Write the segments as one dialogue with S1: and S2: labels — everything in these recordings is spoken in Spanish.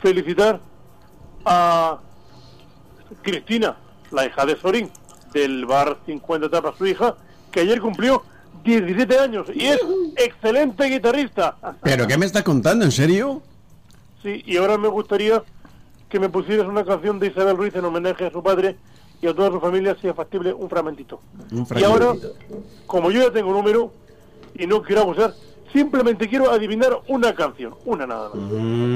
S1: felicitar a Cristina, la hija de Sorín, del bar 50 tapas, su hija, que ayer cumplió 17 años y es excelente guitarrista.
S2: ¿Pero qué me estás contando? ¿En serio?
S1: Sí, y ahora me gustaría que me pusieras una canción de Isabel Ruiz en homenaje a su padre y a toda su familia, si es factible, un fragmentito. Y ahora, como yo ya tengo número y no quiero abusar, simplemente quiero adivinar una canción, una nada más.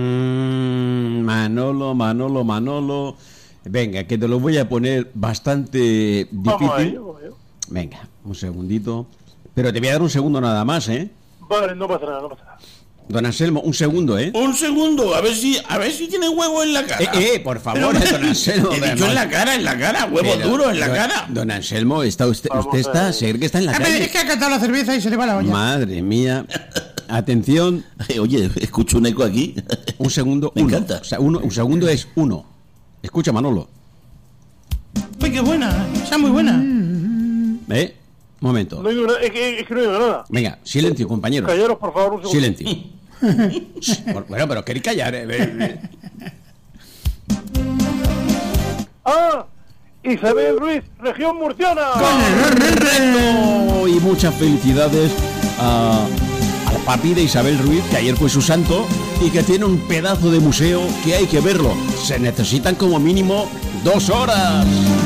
S2: Manolo. Venga, que te lo voy a poner bastante difícil.
S1: Vamos a ello.
S2: Venga, un segundito. Pero te voy a dar un segundo nada más, ¿eh?
S1: Vale, no pasa nada.
S2: Don Anselmo, un segundo, ¿eh?
S3: Un segundo, a ver si tiene huevo en la cara.
S2: Por favor, don Anselmo.
S3: He dicho en la cara, huevo duro en la cara.
S2: Don Anselmo, usted está, se cree que está en la calle.
S4: Es que ha cantado la cerveza y se le va la olla.
S2: Madre mía. Atención.
S3: Oye, escucho un eco aquí.
S2: Un segundo.
S3: Me encanta.
S2: O sea, un segundo es uno. Escucha, Manolo.
S4: Uy, qué buena, está muy buena.
S2: Momento.
S1: No digo nada, es que no digo nada.
S2: Venga, silencio, compañeros.
S1: Callaros, por favor, un segundo.
S2: Silencio. Bueno, pero queréis callar,
S1: Isabel Ruiz, región murciana.
S2: Y muchas felicidades al papi de Isabel Ruiz, que ayer fue su santo y que tiene un pedazo de museo que hay que verlo. Se necesitan como mínimo 2 horas.